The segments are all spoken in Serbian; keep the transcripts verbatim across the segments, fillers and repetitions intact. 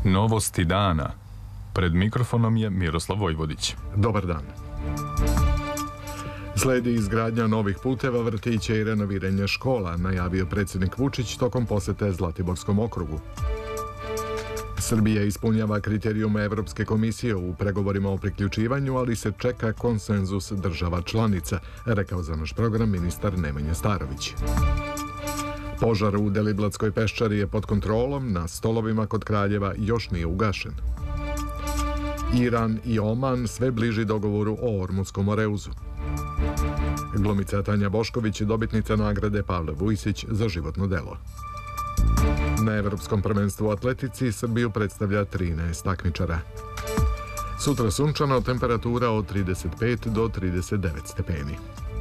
Novosti dana. Pred mikrofonom je Miroslav Vojvodić. Dobar dan. Sledi izgradnja novih puteva, vrtića i renoviranje škola, najavio predsjednik Vučić tokom posete Zlatiborskom okrugu. Srbija ispunjava kriterijume Evropske komisije u pregovorima o priključivanju, ali se čeka konsenzus država članica, rekao za naš program ministar Nemanja Starović. Požar u Deliblatskoj peščari je pod kontrolom, na stolovima kod Kraljeva još nije ugašen. Iran i Oman sve bliži dogovoru o Ormutskom oreuzu. Glumica Tanja Bošković, dobitnica nagrade Pavle Vujsić za životno delo. Na Evropskom prvenstvu u atletici Srbiju predstavlja trinaest takmičara. Sutra sunčano, temperatura od trideset pet do trideset devet stepeni.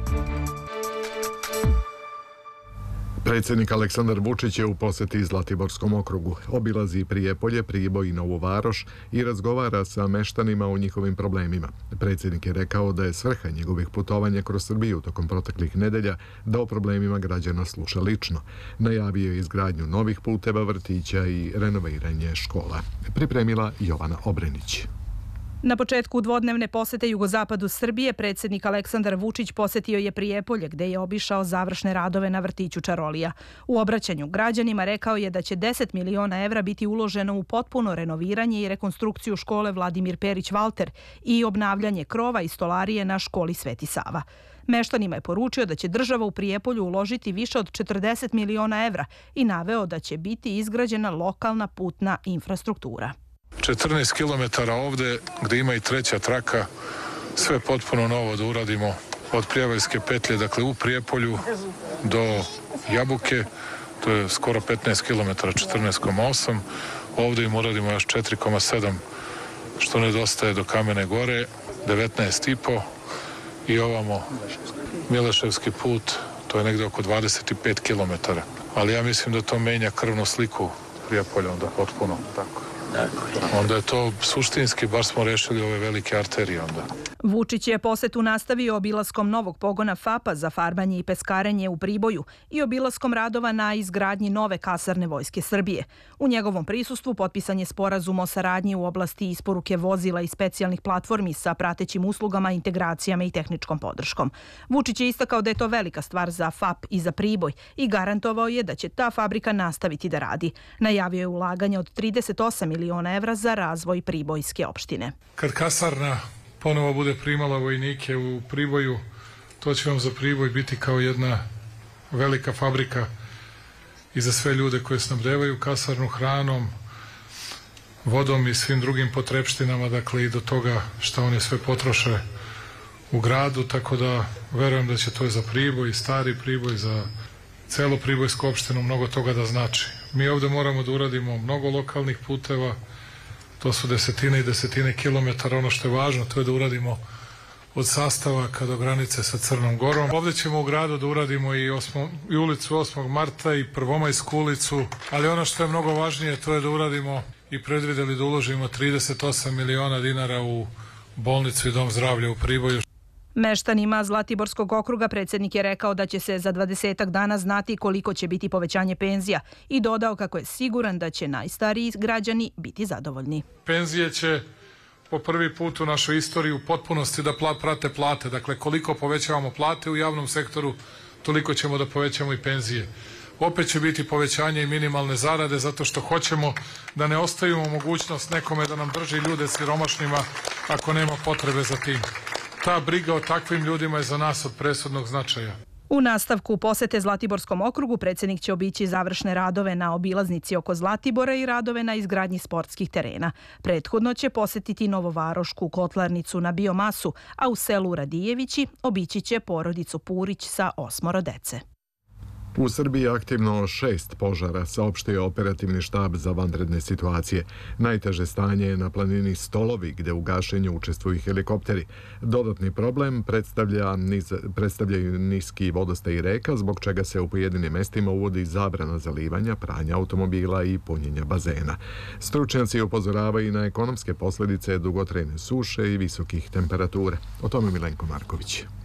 Predsjednik Aleksandar Vučić je u posjeti Zlatiborskom okrugu. Obilazi Prijepolje, Priboj i Novu Varoš i razgovara sa meštanima o njihovim problemima. Predsjednik je rekao da je svrha njegovih putovanja kroz Srbiju tokom proteklih nedelja da o problemima građana sluša lično. Najavio je izgradnju novih puteva, vrtića i renoviranje škola. Pripremila Jovana Obrenić. Na početku dvodnevne posete jugozapadu Srbije predsjednik Aleksandar Vučić posjetio je Prijepolje gdje je obišao završne radove na vrtiću Čarolija. U obraćanju građanima rekao je da će deset miliona evra biti uloženo u potpuno renoviranje i rekonstrukciju škole Vladimir Perić Valter i obnavljanje krova i stolarije na školi Sveti Sava. Meštanima je poručio da će država u Prijepolju uložiti više od četrdeset miliona evra i naveo da će biti izgrađena lokalna putna infrastruktura. četrnaest kilometara ovde, gde ima i treća traka, sve potpuno novo da uradimo od Prijevaljske petlje, dakle u Prijepolju do Jabuke, to je skoro petnaest kilometara, četrnaest zarez osam. Ovde im uradimo još četiri zarez sedam, što nedostaje do Kamene Gore, devetnaest zarez pet i ovamo Mileševski put, to je negde oko dvadeset pet kilometara. Ali ja mislim da to menja krvnu sliku Prijepolja, onda potpuno tako. Onda je to suštinski, bar smo rešili ove velike arterije onda. Vučić je posetu nastavio obilaskom novog pogona FAP-a za farbanje i peskarenje u Priboju i obilaskom radova na izgradnji nove kasarne Vojske Srbije. U njegovom prisustvu potpisan je sporazum o saradnji u oblasti isporuke vozila i specijalnih platformi sa pratećim uslugama, integracijama i tehničkom podrškom. Vučić je istakao da je to velika stvar za FAP i za Priboj i garantovao je da će ta fabrika nastaviti da radi. Najavio je ulaganje od trideset osam miliona evra za razvoj Pribojske opštine. Kad kasarna ponovo bude primala vojnike u Priboju, to će vam za Priboj biti kao jedna velika fabrika i za sve ljude koje snabdevaju kasarnu hranom, vodom i svim drugim potrepštinama, dakle i do toga što one sve potroše u gradu, tako da verujem da će to za Priboj, stari Priboj, za celu Pribojsku opštinu mnogo toga da znači. Mi ovde moramo da uradimo mnogo lokalnih puteva, to su desetine i desetine kilometara. Ono što je važno, to je da uradimo od Sastavaka do granice sa Crnom Gorom. Ovde ćemo u gradu da uradimo i, osmo, i ulicu osmog marta i Prvomajsku ulicu, ali ono što je mnogo važnije, to je da uradimo i predvideli da uložimo trideset osam miliona dinara u bolnicu i dom zdravlja u Priboju. Meštanima Zlatiborskog okruga predsjednik je rekao da će se za dvadesetak dana znati koliko će biti povećanje penzija i dodao kako je siguran da će najstariji građani biti zadovoljni. Penzije će po prvi put u našoj istoriji u potpunosti da prate plate. Dakle, koliko povećavamo plate u javnom sektoru, toliko ćemo da povećamo i penzije. Opet će biti povećanje i minimalne zarade zato što hoćemo da ne ostavimo mogućnost nekome da nam drži ljude siromašnima ako nema potrebe za tim. Ta briga o takvim ljudima je za nas od presudnog značaja. U nastavku posete Zlatiborskom okrugu predsjednik će obići završne radove na obilaznici oko Zlatibora i radove na izgradnji sportskih terena. Prethodno će posjetiti Novovarošku kotlarnicu na biomasu, a u selu Radijevići obići će porodicu Purić sa osmoro dece. U Srbiji je aktivno šest požara, saopštio operativni štab za vanredne situacije. Najteže stanje je na planini Stolovi, gde u gašenju učestvuju helikopteri. Dodatni problem predstavlja niz, predstavljaju niski vodostaj reka, zbog čega se u pojedinim mestima uvodi zabrana zalivanja, pranja automobila i punjenja bazena. Stručnjaci upozoravaju na ekonomske posljedice dugotrajne suše i visokih temperatura. O tome Milenko Marković.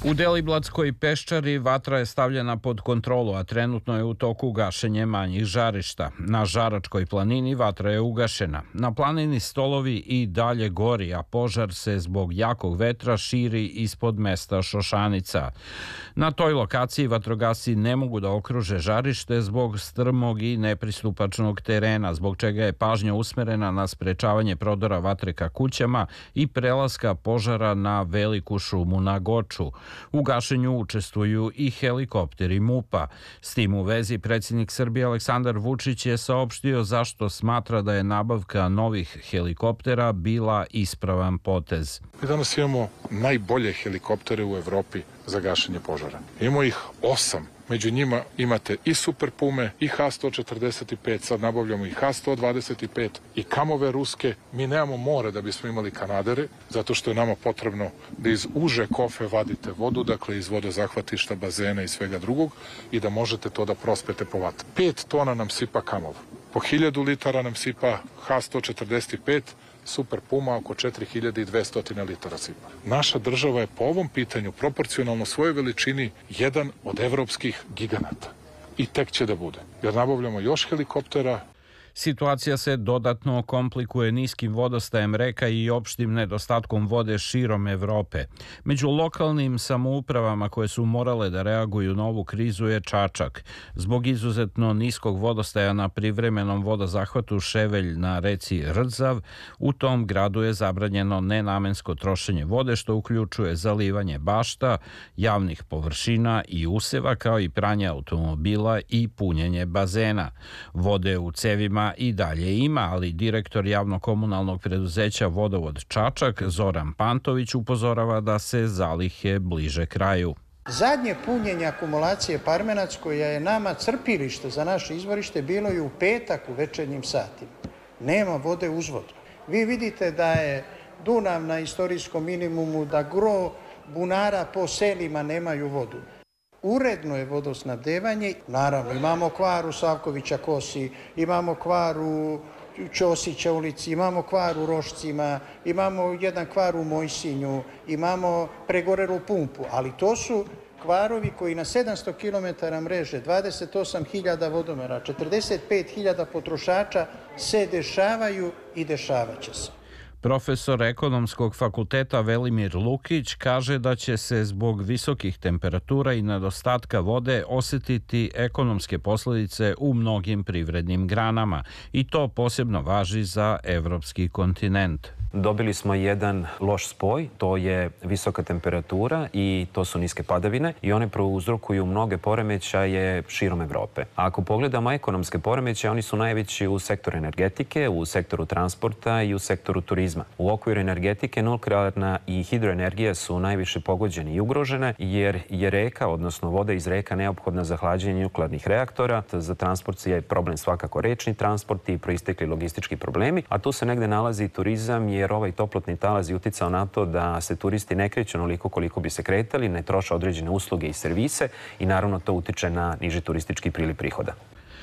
U Deliblatskoj peščari vatra je stavljena pod kontrolu, a trenutno je u toku gašenje manjih žarišta. Na Žaračkoj planini vatra je ugašena. Na planini Stolovi i dalje gori, a požar se zbog jakog vetra širi ispod mesta Šošanica. Na toj lokaciji vatrogasci ne mogu da okruže žarište zbog strmog i nepristupačnog terena, zbog čega je pažnja usmerena na sprečavanje prodora vatre ka kućama i prelaska požara na Veliku šumu na Goču. U gašenju učestvuju i helikopteri MUP-a. S tim u vezi predsjednik Srbije Aleksandar Vučić je saopštio zašto smatra da je nabavka novih helikoptera bila ispravan potez. Mi danas imamo najbolje helikoptere u Evropi za gašenje požara. Imamo ih osam. Među njima imate i Super Pume, i ha sto četrdeset pet, sad nabavljamo i ha sto dvadeset pet, i kamove ruske. Mi nemamo more da bismo imali kanadere, zato što je nama potrebno da iz uže kofe vadite vodu, dakle iz vodozahvatišta, bazena i svega drugog, i da možete to da prospete po vatru. Pet tona nam sipa kamov. Po hiljadu litara nam sipa ha sto četrdeset pet, Super Puma oko četiri hiljade dvesta litara sipa. Naša država je po ovom pitanju proporcionalno svojoj veličini jedan od evropskih giganata. I tek će da bude. Jer nabavljamo još helikoptera. Situacija se dodatno komplikuje niskim vodostajem reka i opštim nedostatkom vode širom Evrope. Među lokalnim samoupravama koje su morale da reaguju na ovu krizu je Čačak. Zbog izuzetno niskog vodostaja na privremenom vodozahvatu Ševelj na reci Rzav, u tom gradu je zabranjeno nenamensko trošenje vode, što uključuje zalivanje bašta, javnih površina i useva, kao i pranje automobila i punjenje bazena. Vode u cevima i dalje ima, ali direktor javno-komunalnog preduzeća Vodovod Čačak Zoran Pantović upozorava da se zalihe bliže kraju. Zadnje punjenje akumulacije Parmenac, koja je nama crpilište za naše izvorište, bilo je u petak u večernjim satima. Nema vode uzvodno. Vi vidite da je Dunav na istorijskom minimumu, da gro bunara po selima nemaju vodu. Uredno je vodosnabdevanje, naravno imamo kvar u Savkovića kosi, imamo kvar u Ćosića ulici, imamo kvar u Rošcima, imamo jedan kvar u Mojsinju, imamo pregorelu pumpu, ali to su kvarovi koji na sedamsto kilometara mreže, dvadeset osam hiljada vodomera, četrdeset pet hiljada potrošača se dešavaju i dešavaće se. Profesor ekonomskog fakulteta Velimir Lukić kaže da će se zbog visokih temperatura i nedostatka vode osetiti ekonomske posljedice u mnogim privrednim granama i to posebno važi za evropski kontinent. Dobili smo jedan loš spoj, to je visoka temperatura i to su niske padavine i one prouzrokuju mnoge poremećaje širom Evrope. A ako pogledamo ekonomske poremećaje, oni su najveći u sektoru energetike, u sektoru transporta i u sektoru turizma. U okviru energetike nuklearna i hidroenergija su najviše pogođene i ugrožene jer je reka, odnosno voda iz reka, neophodna za hlađenje nuklearnih reaktora. Za transport je problem svakako rečni transport i proistekli logistički problemi, a tu se negde nalazi turizam jer ovaj toplotni talas je uticao na to da se turisti ne kreću onoliko koliko bi se kretali, ne troše određene usluge i servise i naravno to utiče na niži turistički priliv prihoda.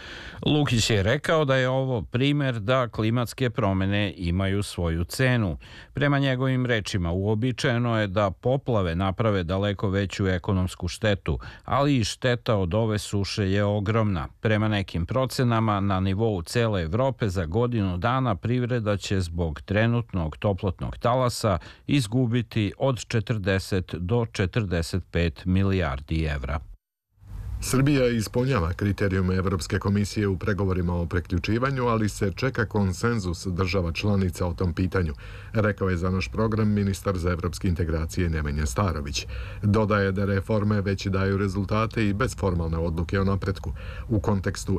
Lukić je rekao da je ovo primjer da klimatske promjene imaju svoju cenu. Prema njegovim rečima, uobičajeno je da poplave naprave daleko veću ekonomsku štetu, ali i šteta od ove suše je ogromna. Prema nekim procenama, na nivou cele Evrope za godinu dana privreda će zbog trenutnog toplotnog talasa izgubiti od četrdeset do četrdeset pet milijardi evra. Srbija ispunjava kriterijume Evropske komisije u pregovorima o preključivanju, ali se čeka konsenzus država članica o tom pitanju, rekao je za naš program ministar za evropske integracije Nemanja Starović. Dodaje da reforme već daju rezultate i bez formalne odluke o napretku. U kontekstu